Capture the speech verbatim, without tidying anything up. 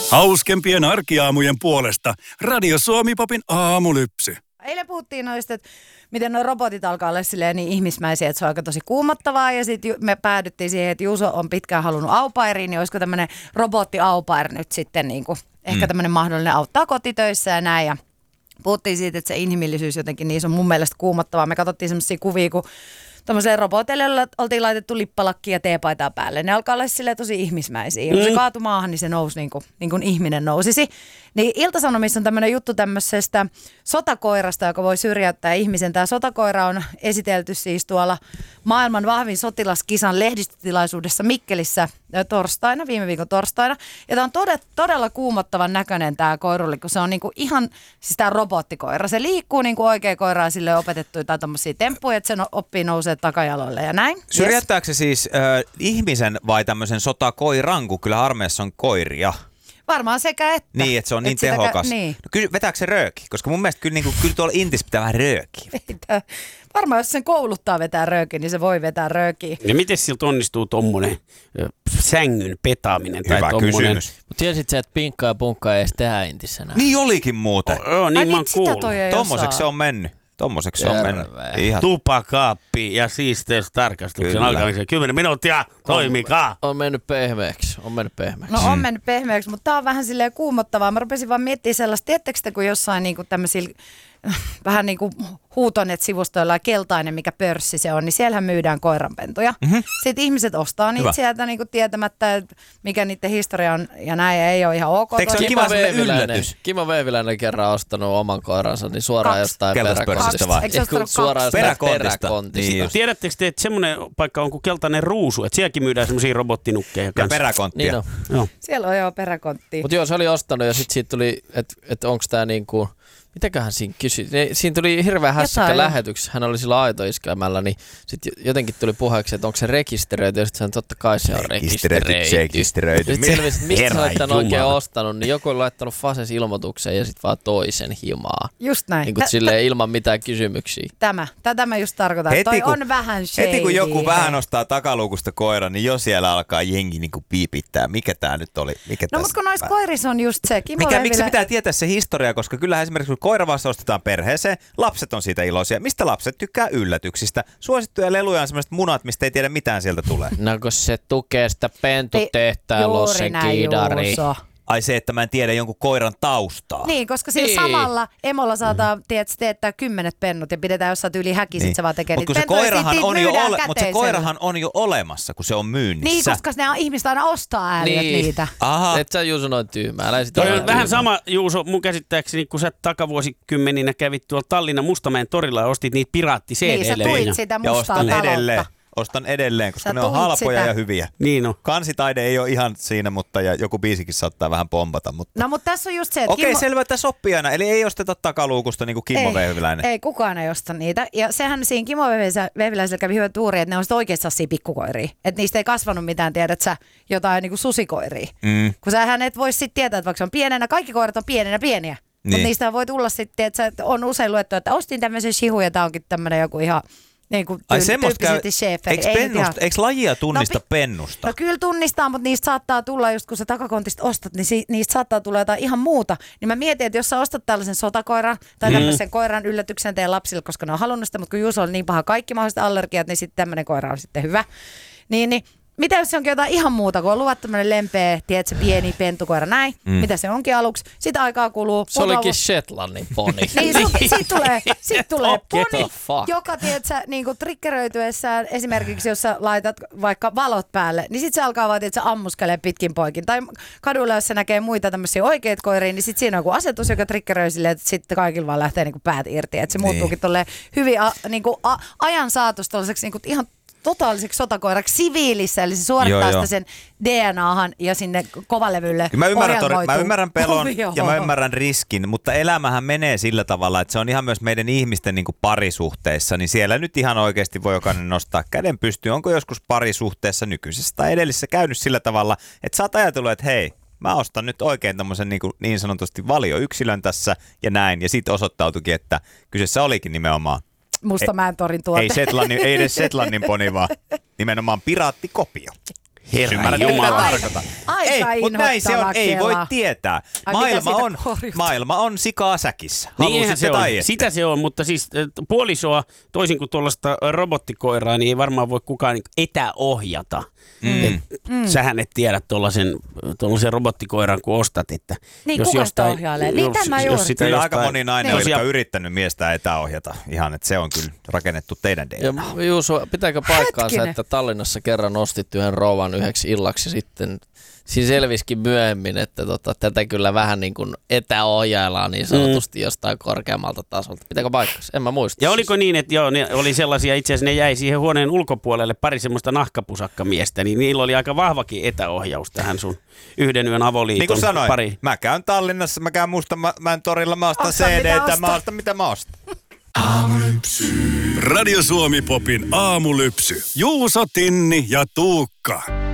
Hauskempien arkiaamujen puolesta Radio Suomi-popin aamulypsy. Eilen puhuttiin noista, että miten nuo robotit alkaa olla silleen niin ihmismäisiä, että se on aika tosi kuumottavaa. Ja sitten me päädyttiin siihen, että Juuso on pitkään halunnut au pairiin, niin olisiko tämmöinen robotti au pair nyt sitten niin kuin, ehkä mm. tämmöinen mahdollinen auttaa kotitöissä ja näin. Ja puhuttiin siitä, että se inhimillisyys jotenkin niin se on mun mielestä kuumottavaa. Me katsottiin semmoisia kuvia, kun tuommoiselle robotille oltiin laitettu lippalakki ja teepaitaa päälle. Ne alkaa olla silleen tosi ihmismäisiä. Kun se kaatui maahan, niin se nousi niin kuin, niin kuin ihminen nousisi. Niin Ilta-Sanomissa on tämmöinen juttu tämmöisestä sotakoirasta, joka voi syrjäyttää ihmisen. Tämä sotakoira on esitelty siis tuolla maailman vahvin sotilaskisan lehdistötilaisuudessa Mikkelissä torstaina, viime viikon torstaina. Ja tämä on todella, todella kuumottavan näköinen tämä koirulli, kun se on niinku ihan siis tämä robottikoira. Se liikkuu niin kuin oikea koira ja sille on opetettu tai tommosia temppuja, että se oppii nousee takajaloille ja näin. Syrjäyttääkö se siis äh, ihmisen vai tämmöisen sotakoiran, kun kyllä armeijassa on koiria? Varmaan sekä että. Niin, että se on niin että tehokas. Sitä, niin. No, kyllä, vetääkö se rööki? Koska mun mielestä kyllä, niin kuin, kyllä tuolla Intis pitää vähän röökiä. Varmaan jos sen kouluttaa vetää röökiä, niin se voi vetää röökiä. Ja miten siltä onnistuu tommonen sängyn petaaminen? Tai hyvä tommonen... kysymys. Mutta tiesit sä, että pinkkaa ja punkkaa ei edes tehdä Intissä näin? Niin olikin muuten. Oh, oh, niin Ai mä oon kuullut. Tommoseksi se on mennyt. Tommoseksi se on mennyt. Ihan. Tupakaappi ja siisteystarkastuksen alkamisen. Kymmenen minuuttia, toimikaa. On, on mennyt pehmeäksi, on mennyt pehmeäksi. No on mennyt pehmeäksi, mutta tää on vähän silleen kuumottavaa. Mä rupesin vaan miettimään sellaista, tiedättekö te, kun jossain niinku tämmöisillä vähän niin kuin Huutonet-sivustoilla ja keltainen, mikä pörssi se on, niin siellähän myydään koiranpentuja. Mm-hmm. Sitten ihmiset ostaa niitä Hyvä. sieltä niin kuin tietämättä, että mikä niiden historia on ja näin, ei ole ihan ok. Teekö se kiva yllätys? Kimo Veiviläinen kerran ostanut oman koiransa, niin suoraan Kaksi. jostain peräkontista. vai? Eikö se suoraan jostain peräkontista? peräkontista. Niin tiedättekö te, että semmoinen paikka on kuin keltainen ruusu, että sielläkin myydään semmoisia robottinukkeja kanssa. Ja peräkonttia. Niin joo. Siellä on jo peräkonttia. Mutta joo, se oli ostanut ja sitten siitä tuli, että et onko tämä niinku... Mitäköhän siinä kysyi? Siinä tuli hirveän hässäkkä lähetyksessä. Hän oli sillä aitoiskelmällä, niin sitten jotenkin tuli puheeksi, että onko se rekisteröity. Ja sitten hän totta kai se on rekisteröity. rekisteröity. Sitten selvisi, että mistä sä olet tämän oikein ostanut. Niin joku oli laittanut Fases ilmoituksen ja sitten vaan toisen himaa. Just näin. Niin kuin silleen ilman mitään kysymyksiä. Tämä. Tätä mä just tarkoitan. Heti, Toi kun, on vähän shady. Heti kun joku vähän nostaa takaluukusta koiran, niin jo siellä alkaa jengi niinku piipittää. Mikä tää nyt oli? Mikä no mutta kun noissa koirissa on just se. Kimo Mikä, Vehvilä... Miksi pitää tietää se historia? Koska kyllähän esimerkiksi kun koira vasta ostetaan perheeseen, lapset on siitä iloisia. Mistä lapset tykkää yllätyksistä? Suosittuja leluja on sellaiset munat, mistä ei tiedä mitään sieltä tulee. No kun se tukee sitä pentutehtaa Lossen kiidari. Ai se, että mä en tiedä jonkun koiran taustaa. Niin, koska sillä niin. samalla emolla saadaan tiedät, teettää kymmenet pennut ja pidetään jossain tyyli häki, niin. sit se vaan tekee mut niitä pentuja. Koirahan on jo ole, mutta se koirahan on jo olemassa, kun se on myynnissä. Niin, koska ne ihmiset aina ostaa ääliöt niin. niitä. Aha. Et sä Juuso noin tyhmää. Älä Toi on vähän tyymää. Sama, Juuso, mun käsittääkseni, kun sä takavuosikymmeninä kävit tuolla Tallinnan Mustamäen torilla ja ostit niitä piraatti-C D-lejä. Niin, sä tuit sitä mustaa ja ostan taloutta. edelleen. Ostan edelleen, koska Sä ne on halpoja sitä. ja hyviä. Niin on. Kansitaide ei ole ihan siinä, mutta ja joku biisikin saattaa vähän pompata. Mutta... No mutta tässä on just se, että... Okei, Kimmo... selvä, että sopii aina. Eli ei osteta takaluukusta niin kuin Kimmo ei, Vehviläinen. Ei, kukaan ei osta niitä. Ja sehän siinä Kimmo Vehviläisellä kävi hyvä tuuri, että ne on sitten oikeasti sellaisia pikkukoiria. Että niistä ei kasvanut mitään, tiedät sä, jotain niin kuin susikoiria. Mm. Kun sähän et voi sitten tietää, että vaikka se on pienenä, kaikki koirat on pienenä pieniä. Niin. Mutta niistä voi tulla sitten, että on usein luettu, että ostin tämmöisen shihun ja tää onkin tämmöinen joku ihan... Niin kuin Ai semmoista käy, eikö, ei ihan... eikö lajia tunnista no, pennusta? No kyllä tunnistaa, mutta niistä saattaa tulla, just kun sä takakontista ostat, niin si- niistä saattaa tulla jotain ihan muuta. Niin mä mietin, että jos sä ostat tällaisen sotakoiran tai mm. tämmöisen koiran yllätyksen teidän lapsille, koska ne on halunnut sitä, mutta kun Juuso on niin paha kaikki mahdolliset allergiat, niin sitten tämmöinen koira on sitten hyvä. Niin, niin mitä jos se onkin jotain ihan muuta, kun on luvat tämmöinen lempeä, tiedätkö, pieni pentukoira näin, mm. mitä se onkin aluksi, sitä aikaa kuluu. Se olikin Shetlandin poni. Niin, siitä tulee, sit tulee poni, joka tiedätkö, niin kuin triggeröityessään, esimerkiksi jos sä laitat vaikka valot päälle, niin sit se alkaa vaan, tiedätkö, ammuskelee pitkin poikin. Tai kadulla, jos se näkee muita tämmöisiä oikeita koiria, niin sit siinä on joku asetus, joka triggeröi silleen, että sitten kaikilla vaan lähtee niin kuin päät irti. Että se muuttuukin niin. tolleen hyvin a, niin kuin a, ajan saatossa tollaiseksi niin kuin ihan totaaliseksi sotakoiraksi siviilissä, eli se suorittaa joo, sitä joo. sen D N A:han ja sinne kovalevylle mä ymmärrän, tori, mä ymmärrän pelon oh, ja mä ymmärrän riskin, mutta elämähän menee sillä tavalla, että se on ihan myös meidän ihmisten niin kuin parisuhteissa, niin siellä nyt ihan oikeasti voi jokainen nostaa käden pystyyn. Onko joskus parisuhteessa nykyisessä tai edellisessä käynyt sillä tavalla, että sä oot ajatellut, että hei, mä ostan nyt oikein tämmöisen niin, niin sanotusti valioyksilön tässä ja näin, ja sitten osoittautuikin, että kyseessä olikin nimenomaan Mustamäen torin tuote. Ei, Setlannin, ei edes Setlannin poni, vaan nimenomaan piraattikopio. Herra Ymmärrätkö, mitä Jumala. tarkoitan? Aika Ei, mutta näin se on, inhottava ei voi kela. tietää. Ai, mitä Maailma siitä on, korjutaan? maailma on sikaa säkissä. Niin eihän Halusitte se on. tai ette. Sitä se on, mutta siis äh, puolisoa, toisin kuin tuollaista robottikoiraa, niin ei varmaan voi kukaan niin etäohjata. Mm. Et, mm. Sähän et tiedä tuollaisen, tuollaisen robottikoiran, kun ostat, että Niin, jos kuka sitä jostain, ohjailee? Niin, tämä juuri. sitä Kyllä jostain, aika moni nainen niin. on, jotka on yrittänyt miestä etäohjata. Ihan, että se on kyllä rakennettu teidän D N A. Ja Juuso, pitääkö paikkaansa, Hetkinen. että Tallinnassa kerran ostit yhden rouvan yhdeksi illaksi sitten? Siinä selvisikin myöhemmin, että tota, tätä kyllä vähän niin kuin etäohjaillaan niin sanotusti mm. jostain korkeammalta tasolta. Pitääkö paikkansa? En mä muista. Ja oliko niin, että joo, ne oli sellaisia, itse asiassa ne jäi siihen huoneen ulkopuolelle pari semmoista nahkapusakkamiestä, niin niillä oli aika vahvakin etäohjaus tähän sun yhden yön avoliiton Niin kuin sanoin, pari. mä käyn Tallinnassa, mä käyn Mustamäen torilla, mä ostan Osta C mitä D:tä, ostat. mä ostan mitä mä ostan. Radio Suomi Popin aamulypsy. Juuso, Tinni ja Tuukka.